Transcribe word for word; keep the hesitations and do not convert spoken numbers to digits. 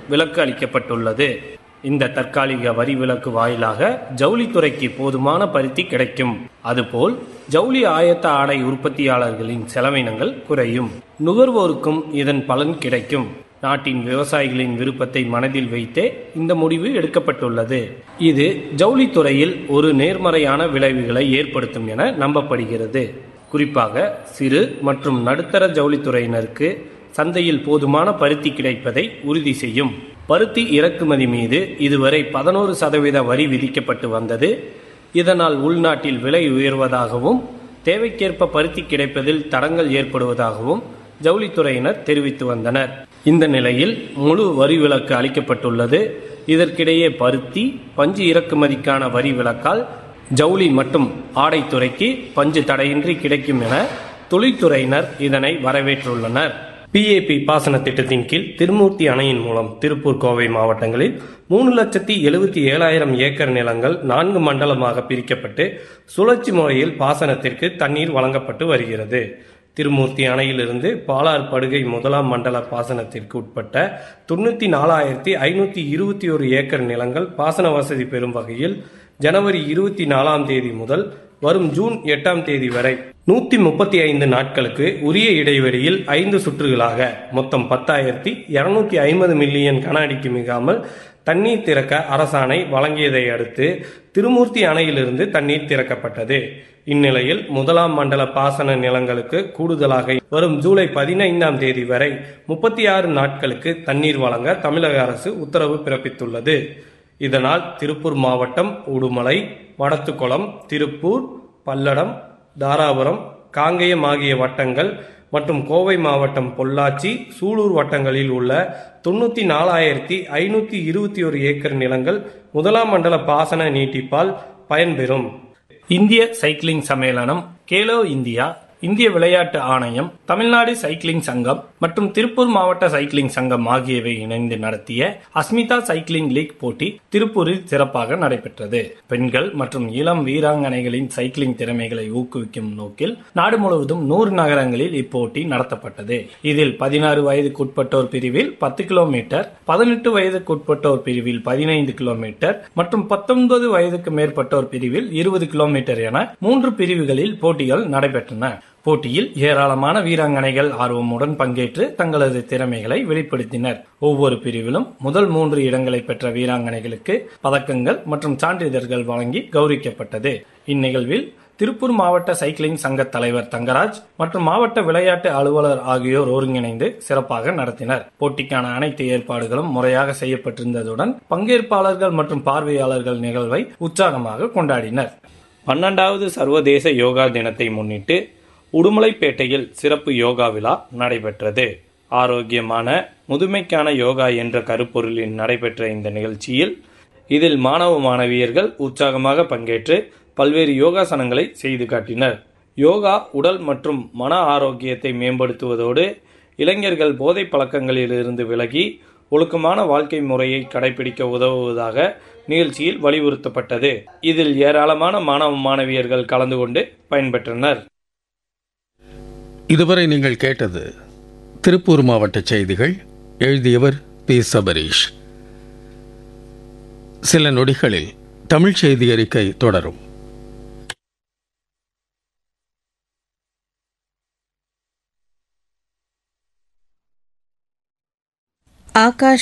விலக்கு அளிக்கப்பட்டுள்ளது. இந்த தற்காலிக வரி விலக்கு வாயிலாக ஜவுளித்துறைக்கு போதுமான பருத்தி கிடைக்கும். அதுபோல் ஜவுளி ஆயத்த ஆடை உற்பத்தியாளர்களின் செலவினங்கள் குறையும். நுகர்வோருக்கும் இதன் பலன் கிடைக்கும். நாட்டின் விவசாயிகளின் விருப்பத்தை மனதில் வைத்தே இந்த முடிவு எடுக்கப்பட்டுள்ளது. இது ஜவுளித்துறையில் ஒரு நேர்மறையான விளைவுகளை ஏற்படுத்தும் என நம்பப்படுகிறது. குறிப்பாக சிறு மற்றும் நடுத்தர ஜவுளித்துறையினருக்கு சந்தையில் போதுமான பருத்தி கிடைப்பதை உறுதி செய்யும். பருத்தி இறக்குமதி மீது இதுவரை பதினோரு சதவீத வரி விதிக்கப்பட்டு வந்தது. இதனால் உள்நாட்டில் விலை உயர்வதாகவும் தேவைக்கேற்ப பருத்தி கிடைப்பதில் தடங்கள் ஏற்படுவதாகவும் ஜவுளித்துறையினர் தெரிவித்து வந்தனர். இந்த நிலையில் முழு வரி விலக்கு அளிக்கப்பட்டுள்ளது. இதற்கிடையே பருத்தி, பஞ்சு இறக்குமதிக்கான வரி விலக்கால் ஜவுளி மற்றும் ஆடைத்துறைக்கு பஞ்சு தடையின்றி கிடைக்கும் என தொழில்துறையினர் இதனை வரவேற்றுள்ளனர். பிஏபி பாசன திட்டத்தின் கீழ் திருமூர்த்தி அணையின் மூலம் திருப்பூர், கோவை மாவட்டங்களில் மூணு லட்சத்தி எழுபத்தி ஏழாயிரம் ஏக்கர் நிலங்கள் நான்கு மண்டலமாக பிரிக்கப்பட்டு சுழற்சி முறையில் பாசனத்திற்கு தண்ணீர் வழங்கப்பட்டு வருகிறது. திருமூர்த்தி அணையிலிருந்து பாலார் படுகை முதலாம் மண்டல பாசனத்திற்கு உட்பட்ட தொண்ணூற்றி நாலாயிரத்தி ஐநூற்றி இருபத்தி ஒரு ஏக்கர் நிலங்கள் பாசன வசதி பெறும் வகையில் ஜனவரி இருபத்தி நாலாம் தேதி முதல் வரும் ஜூன் எட்டாம் தேதி வரை நூற்றி முப்பத்தி ஐந்து நாட்களுக்கு உரிய இடைவெளியில் ஐந்து சுற்றுகளாக மொத்தம் பத்தாயிரத்தி இருநூத்தி ஐம்பது மில்லியன் கன அடிக்கு மிகாமல் தண்ணீர் திறக்க அரசாணை வழங்கியதை அடுத்து திருமூர்த்தி அணையிலிருந்து தண்ணீர் திறக்கப்பட்டது. இந்நிலையில் முதலாம் மண்டல பாசன நிலங்களுக்கு கூடுதலாக வரும் ஜூலை பதினைந்தாம் தேதி வரை முப்பத்தி ஆறு நாட்களுக்கு தண்ணீர் வழங்க தமிழக அரசு உத்தரவு பிறப்பித்துள்ளது. இதனால் திருப்பூர் மாவட்டம் உடுமலை, வடத்துக்குளம், திருப்பூர், பல்லடம், தாராபுரம், காங்கேயம் ஆகிய வட்டங்கள் மற்றும் கோவை மாவட்டம் பொள்ளாச்சி, சூலூர் வட்டங்களில் உள்ள தொண்ணூற்றி நாலாயிரத்தி ஐநூற்றி இருபத்தி ஒரு ஏக்கர் நிலங்கள் முதலாம் மண்டல பாசன நீட்டிப்பால் பயன்பெறும். இந்திய சைக்கிளிங் சம்மேளனம், கேலோ இந்தியா, இந்திய விளையாட்டு ஆணையம், தமிழ்நாடு சைக்கிளிங் சங்கம் மற்றும் திருப்பூர் மாவட்ட சைக்கிளிங் சங்கம் ஆகியவை இணைந்து நடத்திய அஸ்மிதா சைக்கிளிங் லீக் போட்டி திருப்பூரில் சிறப்பாக நடைபெற்றது. பெண்கள் மற்றும் இளம் வீராங்கனைகளின் சைக்கிளிங் திறமைகளை ஊக்குவிக்கும் நோக்கில் நாடு முழுவதும் நூறு நகரங்களில் இப்போட்டி நடத்தப்பட்டது. இதில் பதினாறு வயதுக்குட்பட்டோர் பிரிவில் பத்து கிலோமீட்டர், பதினெட்டு வயதுக்குட்பட்டோர் பிரிவில் பதினைந்து கிலோமீட்டர் மற்றும் பத்தொன்பது வயதுக்கு மேற்பட்டோர் பிரிவில் இருபது கிலோமீட்டர் என மூன்று பிரிவுகளில் போட்டிகள் நடைபெற்றன. போட்டியில் ஏராளமான வீராங்கனைகள் ஆர்வமுடன் பங்கேற்று தங்களது திறமைகளை வெளிப்படுத்தினர். ஒவ்வொரு பிரிவிலும் முதல் மூன்று இடங்களை பெற்ற வீராங்கனைகளுக்கு பதக்கங்கள் மற்றும் சான்றிதழ்கள் வழங்கி கௌரவிக்கப்பட்டது. இந்நிகழ்வில் திருப்பூர் மாவட்ட சைக்கிளிங் சங்க தலைவர் தங்கராஜ் மற்றும் மாவட்ட விளையாட்டு அலுவலர் ஆகியோர் ஒருங்கிணைந்து சிறப்பாக நடத்தினர். போட்டிக்கான அனைத்து ஏற்பாடுகளும் முறையாக செய்யப்பட்டிருந்ததுடன் பங்கேற்பாளர்கள் மற்றும் பார்வையாளர்கள் நிகழ்வை உற்சாகமாக கொண்டாடினர். பன்னெண்டாவது சர்வதேச யோகா தினத்தை முன்னிட்டு உடுமலைப்பேட்டையில் சிறப்பு யோகா விழா நடைபெற்றது. ஆரோக்கியமான முதுமைக்கான யோகா என்ற கருப்பொருளில் நடைபெற்ற இந்த நிகழ்ச்சியில் இதில் மாணவ மாணவியர்கள் உற்சாகமாக பங்கேற்று பல்வேறு யோகாசனங்களை செய்து காட்டினர். யோகா உடல் மற்றும் மன ஆரோக்கியத்தை மேம்படுத்துவதோடு இளைஞர்கள் போதை பழக்கங்களில் இருந்து விலகி ஒழுக்கமான வாழ்க்கை முறையை கடைபிடிக்க உதவுவதாக நிகழ்ச்சியில் வலியுறுத்தப்பட்டது. இதில் ஏராளமான மாணவ மாணவியர்கள் கலந்து கொண்டு பயன்பெற்றனர். இதுவரை நீங்கள் கேட்டது திருப்பூர் மாவட்ட செய்திகள். எழுதியவர் பி. சபரீஷ். சில நொடிகளில் தமிழ் செய்தி அறிக்கை தொடரும். ஆகாஷ்